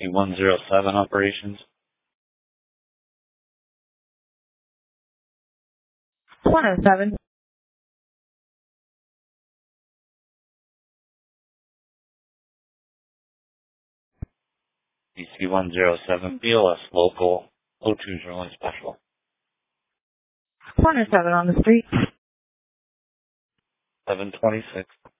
DC-107 operations. 107. DC-107, BLS local, 020 special. 107 on the street. 726.